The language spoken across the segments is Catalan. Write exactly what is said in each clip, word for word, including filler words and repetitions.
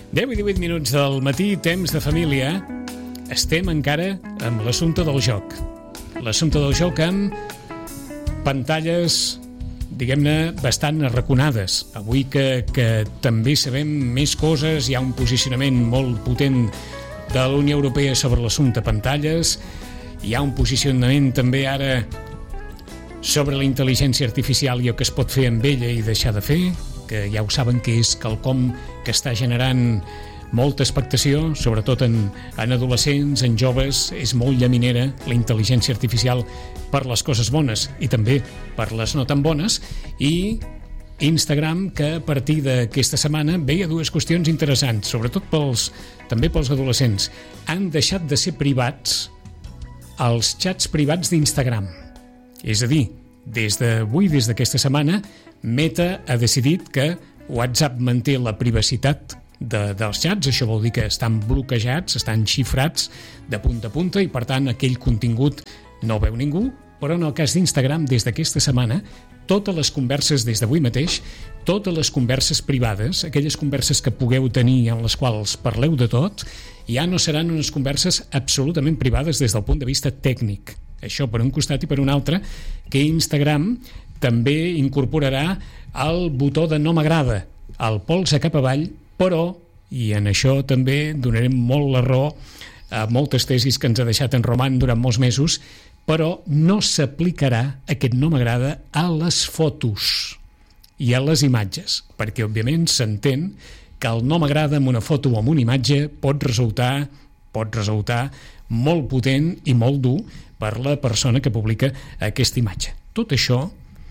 deu i divuit minuts del matí, temps de família. Estem encara amb l'assumpte del joc. L'assumpte del joc amb pantalles, diguem-ne, bastant arraconades. Avui que, que també sabem més coses, hi ha un posicionament molt potent de la Unió Europea sobre l'assumpte pantalles, hi ha un posicionament també ara sobre la intel·ligència artificial i el que es pot fer amb ella i deixar de fer, que ja ho saben que és quelcom que està generant molta expectació, sobretot en, en adolescents, en joves. És molt llaminera la intel·ligència artificial per les coses bones i també per les no tan bones. I Instagram, que a partir d'aquesta setmana veia dues qüestions interessants, sobretot pels, també pels adolescents. Han deixat de ser privats els xats privats d'Instagram. És a dir, des d'avui, des d'aquesta setmana, Meta ha decidit que WhatsApp manté la privacitat de, dels xats. Això vol dir que estan bloquejats, estan xifrats de punta a punta i, per tant, aquell contingut no el veu ningú. Però en el cas d'Instagram, des d'aquesta setmana, totes les converses des d'avui mateix, totes les converses privades, aquelles converses que pugueu tenir en les quals parleu de tot, ja no seran unes converses absolutament privades des del punt de vista tècnic. Això per un costat, i per un altre, que Instagram també incorporarà el botó de no m'agrada, el polze cap avall, però, i en això també donarem molt la raó a moltes tesis que ens ha deixat en Roman durant molts mesos, però no s'aplicarà aquest no m'agrada a les fotos i a les imatges, perquè òbviament s'entén que el no m'agrada en una foto o en una imatge pot resultar, pot resultar molt potent i molt dur per la persona que publica aquesta imatge. Tot això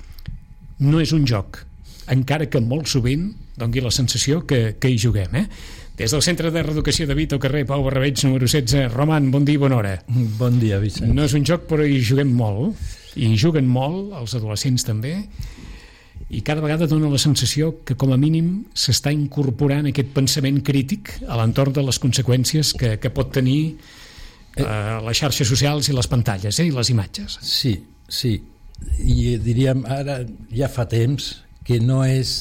no és un joc, encara que molt sovint doni la sensació que, que hi juguem. Eh? Des del Centre de Reeducació de Vito, carrer Pau Barrabeig, número setze. Roman, bon dia i bona hora. Bon dia, Vicent. No és un joc, però hi juguem molt, i juguen molt, els adolescents també, i cada vegada dona la sensació que, com a mínim, s'està incorporant aquest pensament crític a l'entorn de les conseqüències que, que pot tenir eh, les xarxes socials i les pantalles, eh, i les imatges. Sí, sí. I diríem, ara ja fa temps que no és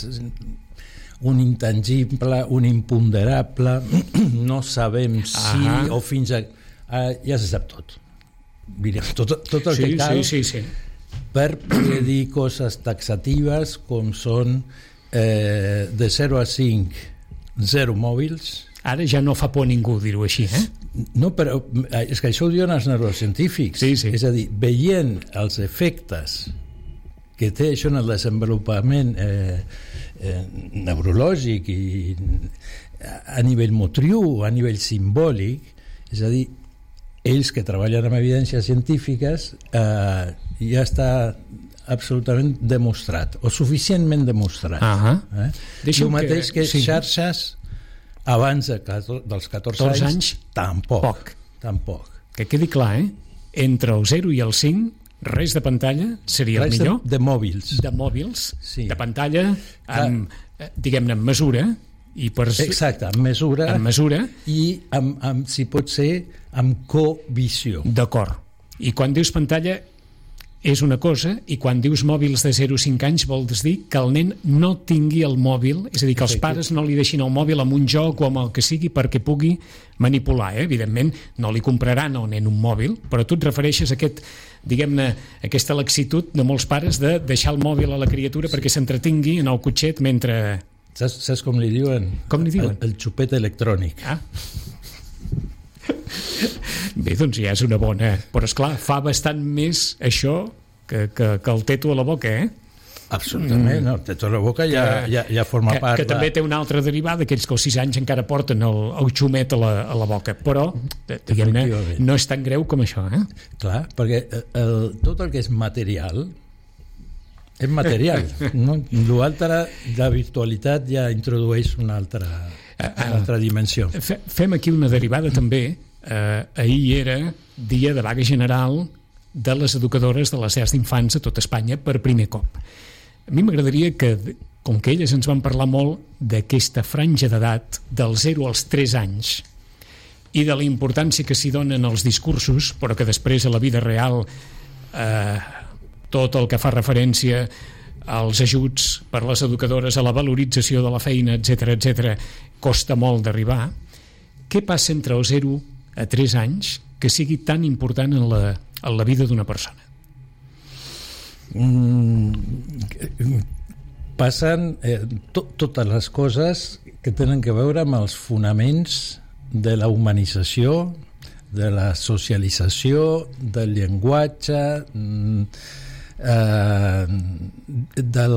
un intangible, un imponderable, no sabem si ah. o fins a... a ja se sap tot. Diríem, tot, tot el sí, que cal sí, sí, sí. per poder dir coses taxatives com són eh, de zero a cinc, zero mòbils. Ara ja no fa por a ningú dir-ho així, eh? No, però és que això ho diuen els neurocientífics. Sí, sí. És a dir, veient els efectes que té això en el desenvolupament eh, eh, neurològic i a nivell motriu, a nivell simbòlic, és a dir, ells que treballen amb evidències científiques eh, ja està absolutament demostrat, o suficientment demostrat. Uh-huh. Eh? El mateix que, que sí. xarxes abans de, dels catorze anys, anys tampoc, poc. tampoc. Que quedi clar, eh? Entre el zero i el cinc, res de pantalla seria res el millor. De, de mòbils. De mòbils, sí. De pantalla, amb, diguem-ne, amb mesura. I per... Exacte, amb mesura. Amb mesura. I, amb, amb, si pot ser, amb covisió. D'acord. I quan dius pantalla és una cosa, i quan dius mòbils de zero a cinc anys vols dir que el nen no tingui el mòbil, és a dir, que els pares no li deixin el mòbil amb un joc o amb el que sigui perquè pugui manipular. Eh? Evidentment, no li compraran al nen un mòbil, però tu et refereixes a aquest, diguem-ne, aquesta laxitud de molts pares de deixar el mòbil a la criatura perquè s'entretingui en el cotxet mentre... Saps, saps com li diuen? Com li diuen? El, el xupet electrònic. Ah. Bé, doncs ja és una bona, però esclar, fa bastant més això que, que, que el teto a la boca, eh? Absolutament, mm. no, el teto a la boca ja, que, ja, ja forma que, part que de... també té una altra derivada, aquells que als sis anys encara porten el, el xumet a la, a la boca, però diguem-ne, no és tan greu com això, eh? Clar, perquè el, tot el que és material és material, no? L'altre, la virtualitat ja introdueix una altra, una altra dimensió. Fem aquí una derivada també. Eh, ahir era dia de vaga general de les educadores de les llars d'infants a tot Espanya per primer cop. A mi m'agradaria que, com que elles ens van parlar molt d'aquesta franja d'edat del zero als tres anys i de la importància que s'hi donen els discursos, però que després a la vida real eh, tot el que fa referència els ajuts per les educadores a la valorització de la feina, etcètera, etcètera, costa molt d'arribar. Què passa entre els zero a tres anys que sigui tan important en la, en la vida d'una persona? Mm, passen eh, to, totes les coses que tenen a veure amb els fonaments de la humanització, de la socialització, del llenguatge, eh, del...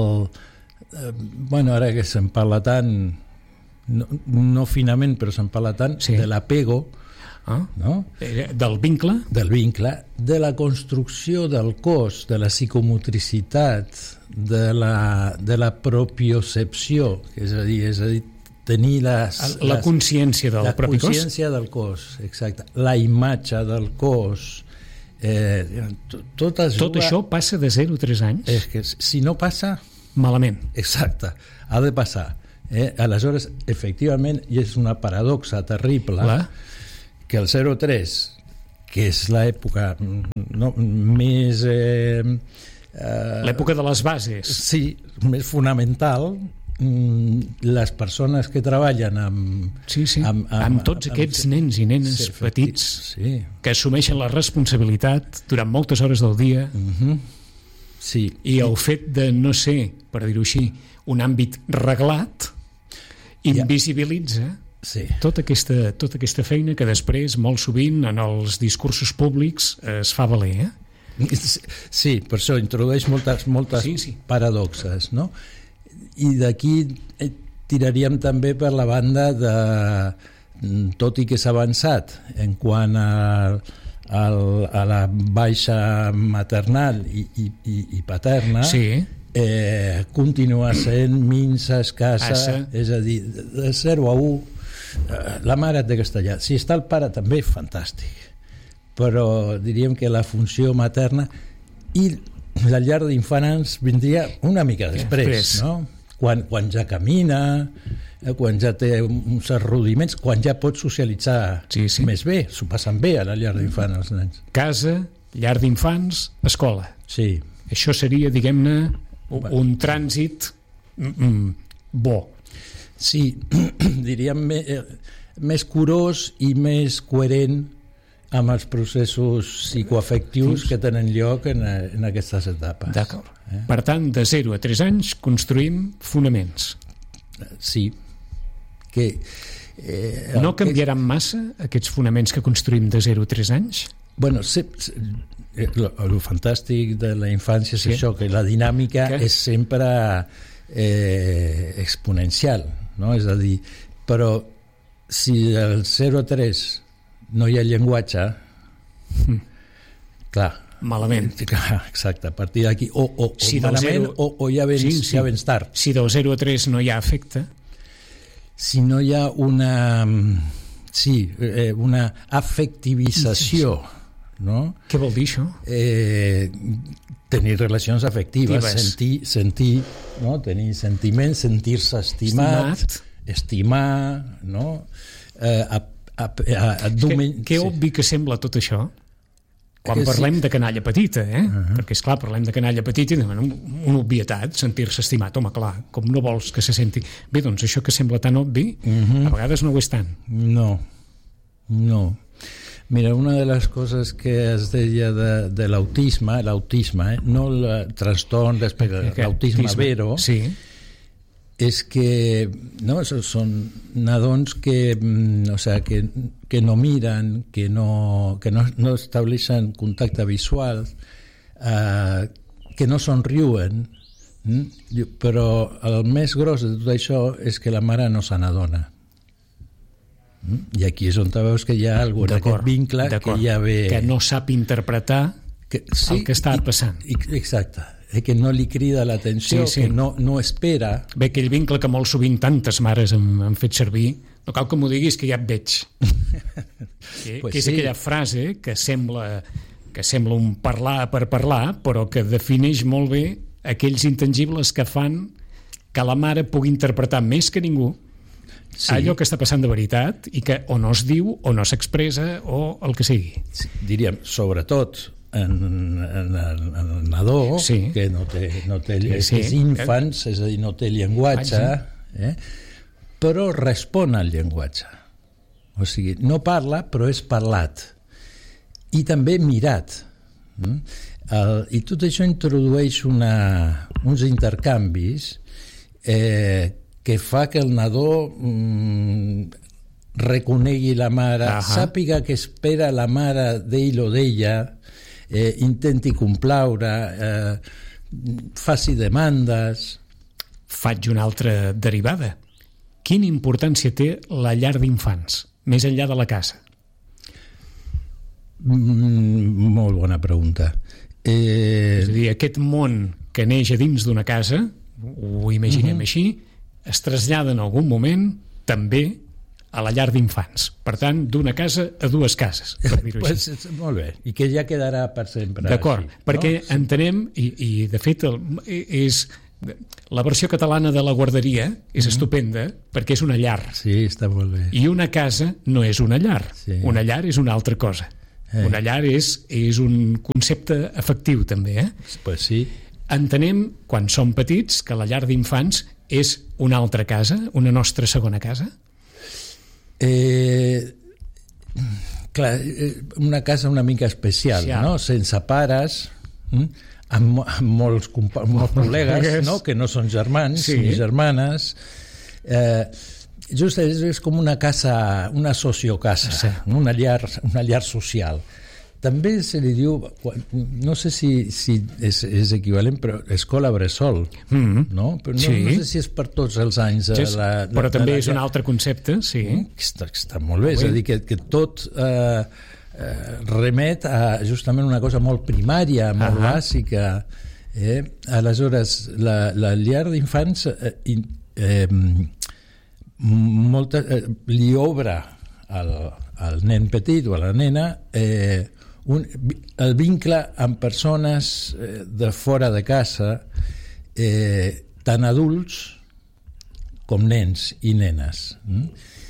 Eh, bueno, ara que se'n parla tant, no, no finament, però se'n parla tant, sí. de l'apego, ah, no? Del vincle? Del vincle, de la construcció del cos, de la psicomotricitat, de la, de la propiocepció, és a dir, és a dir tenir les, la consciència del la propi cos? La consciència del cos, exacte. La imatge del cos. Eh, tot, es tot juga... això passa de zero a tres anys? És que si no passa... Malament. Exacte, ha de passar. Eh? Aleshores, efectivament, i és una paradoxa terrible, la? que el zero a tres, que és l'època no, més... Eh, eh, l'època de les bases. Sí, més fonamental, les persones que treballen amb... Sí, sí, amb, amb, amb tots aquests amb, nens i nenes sí, petits sí. que assumeixen la responsabilitat durant moltes hores del dia, uh-huh. sí, i sí. el fet de no ser, per dir-ho així, un àmbit reglat invisibilitza sí. tota, aquesta, tota aquesta feina que després, molt sovint, en els discursos públics es fa valer. Eh? Sí, per això introdueix moltes, moltes sí, sí. paradoxes, no? I d'aquí tiraríem també per la banda de, tot i que s'ha avançat en quant a, a, a la baixa maternal i, i, i paterna, sí. eh, continua sent minsa, escassa, Assa. és a dir, de zero a u, eh, la mare té castellà. Si està el pare també, fantàstic, però diríem que la funció materna i la llar d'infants vindria una mica després, després. no? Quan, quan ja camina, quan ja té uns rudiments, quan ja pot socialitzar sí, sí. més bé, s'ho passen bé a la llar d'infants els nens. Casa, llar d'infants, escola. Sí. Això seria, diguem-ne, un, un trànsit mm, bo. Sí, diríem més, més curós i més coherent amb els processos psicoafectius que tenen lloc en, en aquestes etapes. D'acord. Eh? Per tant, de zero a tres anys construïm fonaments. Sí. Que, eh, no canviaran que... massa aquests fonaments que construïm de zero a tres anys? Bueno, se, se, lo, lo fantàstic de la infància és sí. això, que la dinàmica que? és sempre eh, exponencial, no? És a dir, però si del zero a tres no hi ha llenguatge, mm. clar, malament. Clar, exacte, a partir d'aquí o, o, si o malament zero... o, o ja, vens, sí, sí. ja vens tard. Si del zero a tres no hi ha afecte, si no hi ha una sí, eh, una afectivització, no? Què vol dir això? Eh, tenir relacions afectives, Actives. sentir, sentir, no? Tenir sentiments, sentir-se estimat, estimat, estimar, no? Eh, a A, a, a domen... que, que obvi que sembla tot això quan que parlem sí. de canalla petita, eh? Uh-huh. Perquè, esclar, parlem de canalla petita i demanem una obvietat, sentir-se estimat. Home, clar, com no vols que se senti... Bé, doncs això que sembla tan obvi, uh-huh. a vegades no ho és tant. No, no. Mira, una de les coses que es deia de, de l'autisme, l'autisme, eh? no el trastorn d'espectre, l'autisme vero, sí. és que no, són nadons que, o sea, que, que no miren, que no, que no, no estableixen contacte visual, eh, que no somriuen, hm? Però el més gros de tot això és que la mare no se n'adona. Hm? I aquí és on veus que hi ha alguna aquest vincle que ja ve... Que no sap interpretar que, sí, el que està i, passant. I, exacte. Que no li crida l'atenció, sí, sí. que no, no espera. Bé, aquell vincle que molt sovint tantes mares han, han fet servir, no cal que m'ho diguis que ja et veig. que, pues que és sí. aquella frase que sembla, que sembla un parlar per parlar, però que defineix molt bé aquells intangibles que fan que la mare pugui interpretar més que ningú sí. allò que està passant de veritat i que o no es diu o no s'expressa o el que sigui. Sí, diríem, sobretot en, en, en el nadó, sí. que no té, no té sí, sí. és infants, és a dir, no té llenguatge, eh? Però respon al llenguatge. O sigui, no parla, però és parlat. I també mirat. Mm? El, I tot això introdueix una, uns intercanvis eh, que fa que el nadó mm, reconegui la mare, uh-huh. sàpiga que espera la mare d'ell o d'ella, eh, intenti complaure, eh, faci demandes. Faig una altra derivada. Quina importància té la llar d'infants, més enllà de la casa? Mm, molt bona pregunta. Eh... És a dir, aquest món que neix a dins d'una casa, ho imaginem uh-huh. així, es trasllada en algun moment també a la llar d'infants. Per tant, d'una casa a dues cases, per dir-ho pues, així. Molt bé, i que ja quedarà per sempre. D'acord, així, perquè no? entenem, i, i de fet el, és la versió catalana de la guarderia és mm-hmm. estupenda perquè és una llar. Sí, està molt bé. I una casa no és una llar. Sí. Una llar és una altra cosa. Eh. Una llar és, és un concepte afectiu, també. Eh? Pues sí. Entenem, quan som petits, que la llar d'infants és una altra casa, una nostra segona casa? Eh, clar, una casa una mica especial, sí. no? Sense pares, hm? amb, amb molts, compa- molts col·legues, no? Que no són germans sí. ni germanes. Eh, just és, és com una casa, una sociocasa, sí. una llar, una llar social. També se li diu, no sé si, si és, és equivalent, però escola bressol, mm-hmm. no? Però no, sí. no sé si és per tots els anys. Sí, la, la, però també la, és un altre concepte, sí. Que està, que està molt bé, és a dir, que, que tot eh, eh, remet a justament una cosa molt primària, molt uh-huh. bàsica. Eh? Aleshores, la, la llar d'infants eh, eh, molta, eh, li obre al, al nen petit o a la nena eh, un, el vincle amb persones eh, de fora de casa, eh, tant adults com nens i nenes. Mm?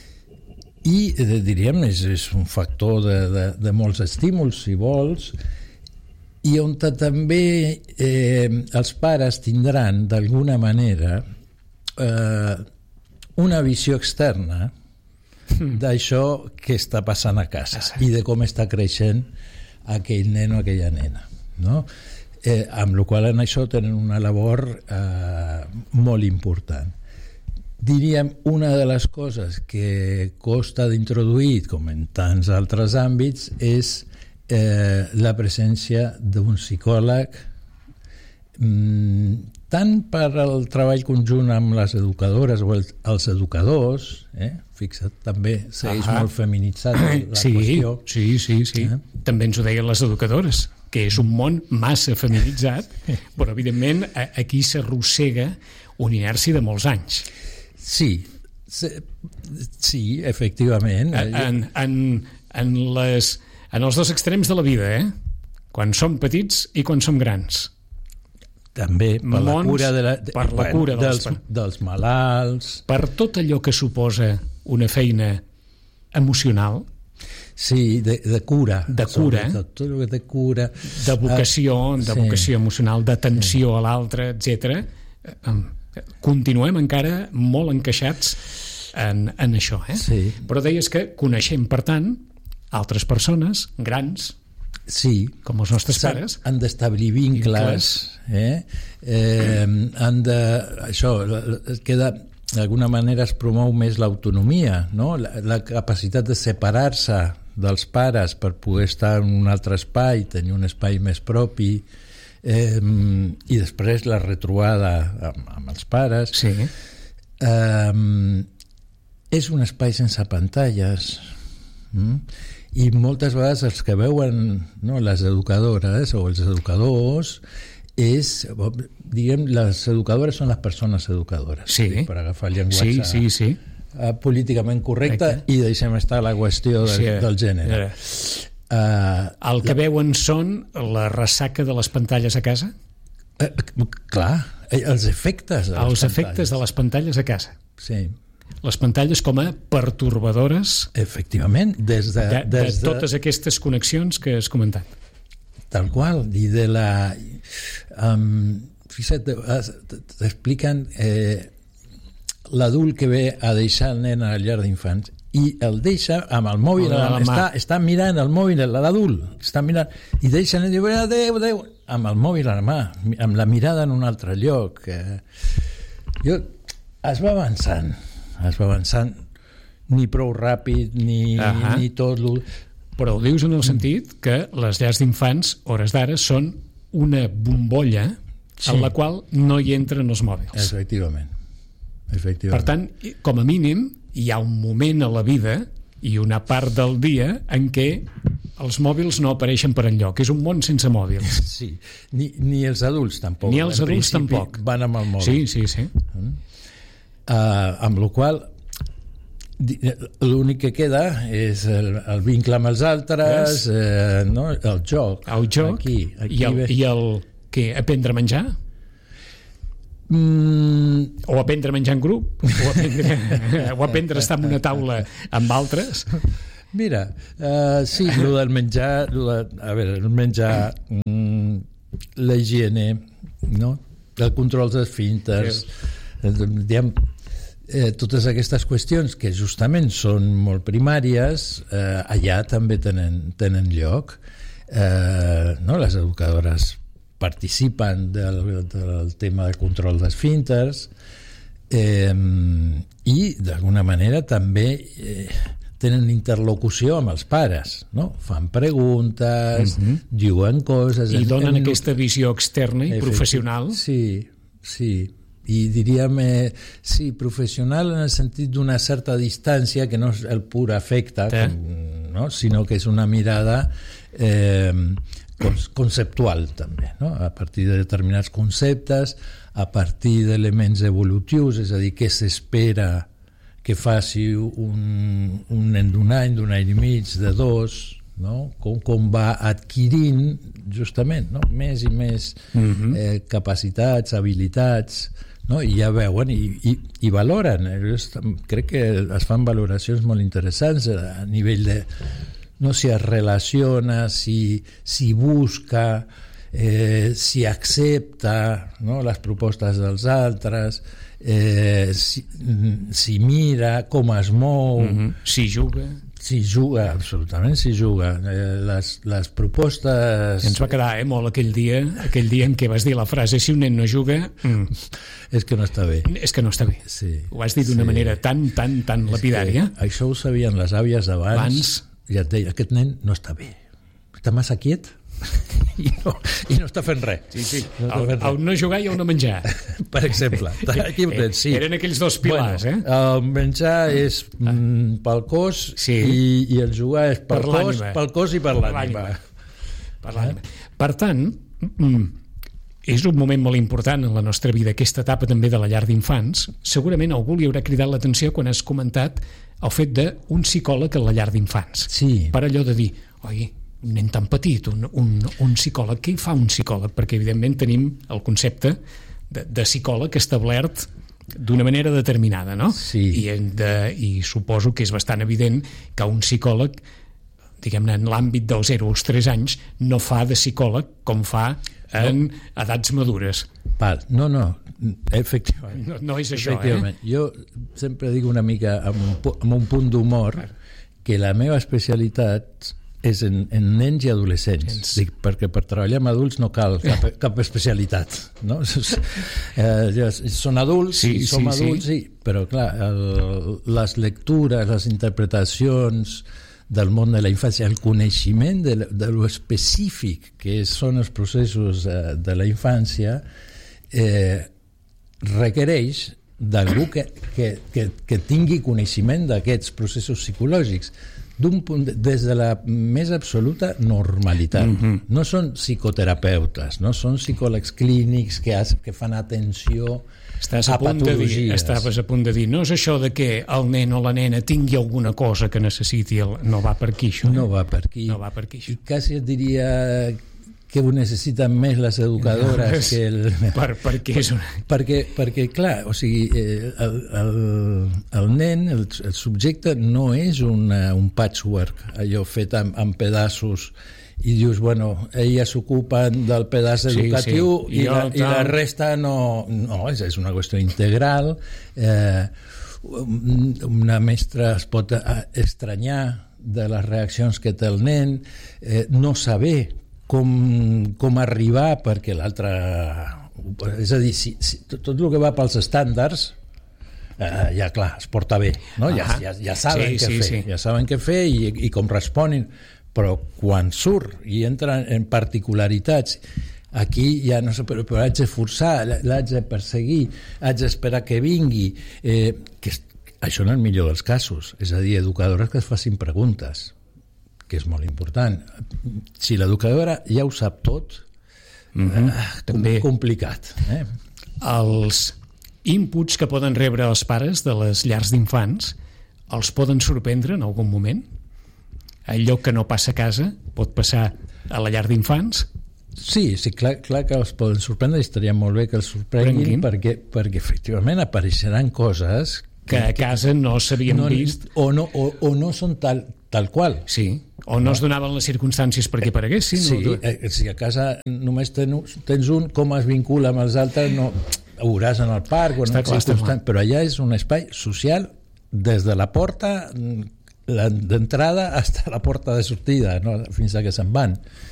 I eh, diríem, és, és un factor de, de, de molts estímuls, si vols, i on també eh, els pares tindran d'alguna manera eh, una visió externa d'això que està passant a casa i de com està creixent aquell nen o aquella nena, no? Eh, amb la qual en això tenen una labor eh, molt important. Diríem, una de les coses que costa d'introduir, com en tants altres àmbits, és eh, la presència d'un psicòleg, mm, tant per al treball conjunt amb les educadores o el, els educadors, eh? Fixa't, també segueix ah, molt feminitzat la sí, qüestió. Sí, sí, sí. Eh? També ens ho deien les educadores, que és un món massa feminitzat, però evidentment aquí s'arrossega una inèrcia de molts anys. Sí, sí, efectivament. En, en, en, les, en els dos extrems de la vida, eh? Quan som petits i quan som grans. També per Mons, la cura, de la, de, per la cura dels, dels, dels malalts. Per tot allò que suposa una feina emocional. Sí, de, de cura. De cura. Tot, tot el que de cura. De vocació, ah, de vocació sí. emocional, d'atenció sí. a l'altre, etcètera. Continuem encara molt encaixats en, en això. Eh? Sí. Però deies que coneixem, per tant, altres persones, grans, sí, com els nostres pares, han d'establir vincles, eh? Eh, han de, això queda, d'alguna manera es promou més l'autonomia, no? la, la capacitat de separar-se dels pares per poder estar en un altre espai, tenir un espai més propi, eh, i després la retrobada amb, amb els pares. Sí. Eh, és un espai sense pantalles, mm? I moltes vegades els que veuen, no, les educadores o els educadors és, diguem, les educadores són les persones educadores, sí. per agafar el llenguatge sí, sí, sí. políticament correcte. Correcte. I deixem estar la qüestió de, sí, del gènere. Uh, el que la... veuen són la ressaca de les pantalles a casa? Uh, clar, els efectes de les els pantalles. efectes de les pantalles a casa. Sí. Les pantalles com a pertorbadores, efectivament, des de, de, des de totes de... aquestes connexions que has comentat. tal qual, i de la... Um, fixa't, t'expliquen eh, l'adult que ve a deixar el nen a la llar d'infants i el deixa amb el mòbil, la està, està mirant el mòbil, l'adult està mirant, i deixa el nen i diu, adéu, adéu, amb el mòbil a la mà, amb la mirada en un altre lloc. Eh, jo, es va avançant, es va avançant, ni prou ràpid, ni, uh-huh. ni tot... Lo... Però ho dius en el sentit que les llars d'infants, hores d'ara, són una bombolla sí. en la qual no hi entren els mòbils. Efectivament. Efectivament. Per tant, com a mínim, hi ha un moment a la vida i una part del dia en què els mòbils no apareixen per enlloc. És un món sense mòbils. Sí, ni, ni els adults tampoc. Ni els adults tampoc. Van amb el mòbil. Sí, sí, sí. Mm. Uh, amb la qual l'únic que queda és el, el vincle amb els altres, eh, no? El joc. El joc aquí, aquí i, el, ve... i el què? Aprendre a menjar? Mm. O aprendre a menjar en grup? O aprendre, o aprendre a estar en una taula amb altres? Mira, uh, sí, el del menjar, lo de, a veure, el menjar, mm, la higiene, no? El control dels esfínters, diguem, eh, totes aquestes qüestions que justament són molt primàries, eh, allà també tenen, tenen lloc. Eh, no? Les educadores participen del, del tema de control d'esfínters eh, i d'alguna manera també eh, tenen interlocució amb els pares, no? Fan preguntes, mm-hmm. diuen coses... I donen en, en... aquesta visió externa i Efecti... professional. Sí, sí. I diríem, eh, sí, professional en el sentit d'una certa distància, que no és el pur afecte, com, no? Sinó que és una mirada eh, conceptual també, no? A partir de determinats conceptes, a partir d'elements evolutius, és a dir, què s'espera que faci un, un nen d'un any, d'un any i mig, de dos, no? Com, com va adquirint justament, no? Més i més mm-hmm. eh, capacitats, habilitats, no? I ja veuen i, i, i valoren. Crec que es fan valoracions molt interessants a nivell de, no, si es relaciona, si, si busca, eh, si accepta, no, les propostes dels altres, eh, si, si mira com es mou, mm-hmm. si juga. Si juga, absolutament si juga. Eh, les, les propostes... Ens va quedar eh, molt aquell dia, aquell dia en què vas dir la frase si un nen no juga... Mm. És que no està bé. És que no està bé. Sí. Ho has dit d'una sí. manera tan, tan, tan és lapidària. Això ho sabien les àvies d'abans. Abans... I et deia, aquest nen no està bé. Està massa quiet i no, i no està fent res. Sí, sí. No el, el no jugar i el no menjar. Per exemple. Aquí ho tens, sí. Eren aquells dos pilars, bueno, eh? El menjar és mm, pel cos sí. i, i el jugar és pel, per cos, pel cos i per l'ànima. Per l'ànima. Per tant, mm, és un moment molt important en la nostra vida, aquesta etapa també de la llar d'infants. Segurament algú li haurà cridat l'atenció quan has comentat el fet d'un psicòleg a la llar d'infants. Sí. Per allò de dir, oi, un nen tan petit, un, un, un psicòleg, què fa un psicòleg? Perquè evidentment tenim el concepte de, de psicòleg establert d'una manera determinada, no? Sí. I, de, I suposo que és bastant evident que un psicòleg, diguem-ne, en l'àmbit dels zero als tres anys, no fa de psicòleg com fa en no. edats madures. Val. No, no, efectivament. No, no és això, efectivament. Eh? Jo sempre dic una mica amb un, amb un punt d'humor que la meva especialitat és en, en nens i adolescents. Dic, perquè per treballar amb adults no cal cap, cap especialitat, no? Eh, són adults, sí, som sí, adults, sí. sí, però clar, el, les lectures, les interpretacions del món de la infància, el coneixement de, de lo específic que són els processos de, de la infància, eh, requereix d'algú que, que, que, que tingui coneixement d'aquests processos psicològics d'un punt de, des de la més absoluta normalitat. Mm-hmm. No són psicoterapeutes, no són psicòlegs clínics que, has, que fan atenció Estàs a, a punt de dir, patologies. estaves a punt de dir, no és això de que el nen o la nena tingui alguna cosa que necessiti, el... no va per aquí això. Eh? No va per aquí. No va per aquí això. I quasi et diria que ho necessiten més les educadores que el... Per, perquè, és una... perquè, perquè, clar, o sigui, el, el, el nen, el, el subjecte no és una, un patchwork, allò fet amb, amb pedaços i dius, bueno, elles s'ocupen del pedaç educatiu sí, sí. I, la, i la resta no, no és, és una qüestió integral. eh, una mestra es pot estranyar de les reaccions que té el nen, eh, no saber com, com arribar perquè l'altre, és a dir, si, si, tot el que va pels estàndards eh, ja clar, es porta bé, no? ja, ja, ja saben sí, què sí, fer sí. ja saben què fer i, i com responen, però quan surt i entra en particularitats, aquí ja no sé, però, però haig de forçar, l'haig de perseguir, haig d'esperar que vingui, eh, que això en el millor dels casos, és a dir, educadores que es facin preguntes, que és molt important. Si l'educadora ja ho sap tot, mm-hmm. eh, també complicat. Eh? Els inputs que poden rebre els pares de les llars d'infants els poden sorprendre en algun moment? Allò que no passa a casa pot passar a la llar d'infants? Sí, sí, clar, clar que els poden sorprendre i estaria molt bé que els sorprenguin perquè, perquè efectivament apareixeran coses que, que a casa no s'havien no, vist o no, o, o no són tal, tal qual. Sí, o no, no es donaven les circumstàncies perquè pareguessin. Sí, no? eh, si a casa només tens, tens un, com es vincula amb els altres, no, ho veuràs en el parc, o en clar, circumstàncies, però allà és un espai social des de la porta d'entrada fins a la porta de sortida, no? Fins a que se'n van.